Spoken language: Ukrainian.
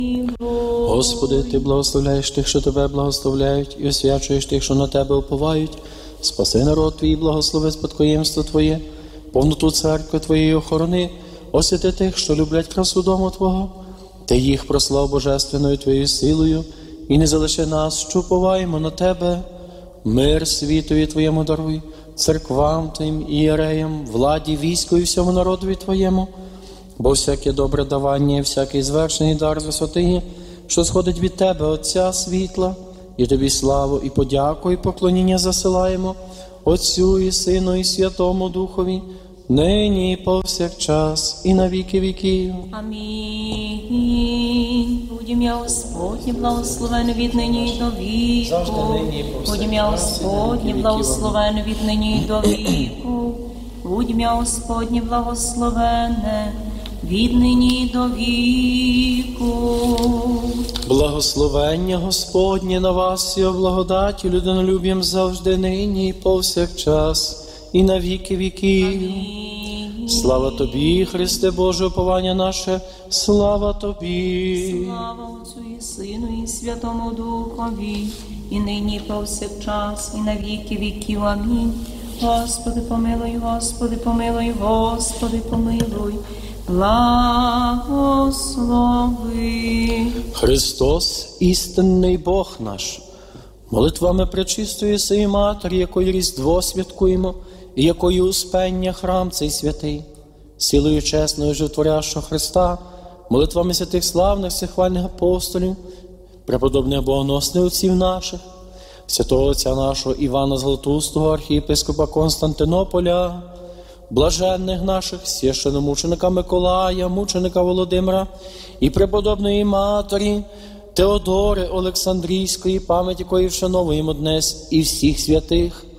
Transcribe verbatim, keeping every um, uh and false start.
Господи, Ти благословляєш тих, що Тебе благословляють, і освячуєш тих, що на Тебе уповають. Спаси народ Твій, благослови спадкоємство Твоє, повноту церкви Твоєї охорони, освяти тих, що люблять красу дому Твого. Ти їх прослав божественною Твоєю силою, і не залиши нас, що уповаємо на Тебе. Мир світові Твоєму даруй, церквам Твоїм, ієреям, владі, війську і всьому народові Твоєму. Бо всяке добре давання, і всякий звершений дар з висоти, що сходить від Тебе, Отця світла, і Тобі славу, і подяку, і поклоніння засилаємо Отцю і Сину, і Святому Духові, нині і повсякчас, і на віки віків. Амінь. Будь ім'я Господнє благословене від нині й до віку. Будь ім'я Господнє благословене від нині й до віку. Будь ім'я Господнє благословене від нині й до віку. Благословення Господнє на вас і о благодаті людинолюб'ям завжди, нині і повсякчас, і на віки віків. Слава Тобі, Христе Боже, уповання наше, слава Тобі. Слава Отцю і Сину і Святому Духові, і нині і повсякчас, і на віки віків. Амінь. Господи, помилуй, Господи, помилуй, Господи, помилуй, благослови. Христос, істинний Бог наш, молитвами пречистої Сеї Матері, якою Різдво святкуємо, і якою успення храм цей святий, силою чесною животворящого Христа, молитвами святих славних всехвальних апостолів, преподобних богоносних отців наших, святого отця нашого Івана Златоустого, архієпископа Константинополя, блаженних наших священномученика Миколая, мученика Володимира і преподобної матері Теодори Олександрійської, пам'ять якої вшановуємо днес, і всіх святих,